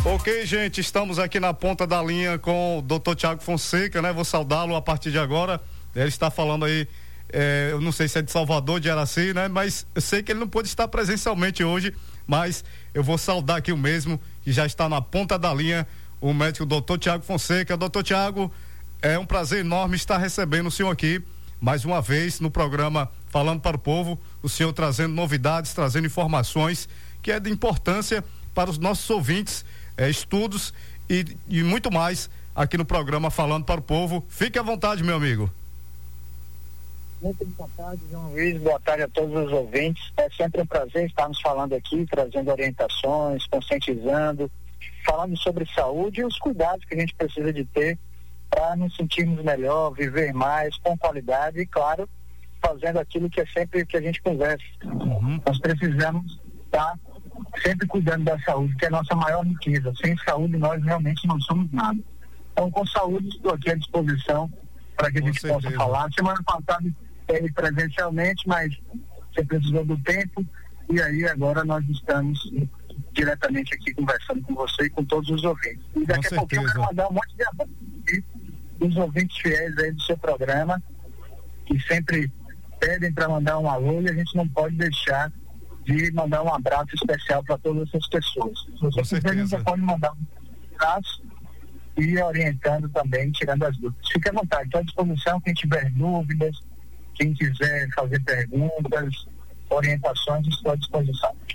Ok, gente, estamos aqui na ponta da linha com o Dr. Tiago Fonseca, né? Vou saudá-lo a partir de agora. Ele está falando aí, eu não sei se é de Salvador, de Araci, né? Mas eu sei que ele não pôde estar presencialmente hoje, mas eu vou saudar aqui o mesmo, que já está na ponta da linha, o médico Dr. Tiago Fonseca. Dr. Tiago, é um prazer enorme estar recebendo o senhor aqui, mais uma vez, no programa Falando para o Povo, o senhor trazendo novidades, trazendo informações que é de importância para os nossos ouvintes, estudos e muito mais aqui no programa Falando para o Povo. Fique à vontade, meu amigo. Muito boa tarde, João Luiz, boa tarde a todos os ouvintes. É sempre um prazer estarmos falando aqui, trazendo orientações, conscientizando, falando sobre saúde e os cuidados que a gente precisa de ter para nos sentirmos melhor, viver mais, com qualidade e, claro, fazendo aquilo que é sempre que a gente conversa. Nós precisamos estar sempre cuidando da saúde, que é a nossa maior riqueza. Sem saúde nós realmente não somos nada. Então, com saúde, estou aqui à disposição para que a gente possa falar. Semana passada ele presencialmente, mas você precisou do tempo e aí agora nós estamos diretamente aqui conversando com você e com todos os ouvintes. E daqui a pouquinho eu quero mandar um monte de abraços dos ouvintes fiéis aí do seu programa, que sempre pedem para mandar um alô, e a gente não pode deixar de mandar um abraço especial para todas essas pessoas. Se você quiser, você pode mandar um abraço e orientando também, tirando as dúvidas. Fique à vontade, estou à disposição, quem tiver dúvidas, quem quiser fazer perguntas, orientações, estou à disposição.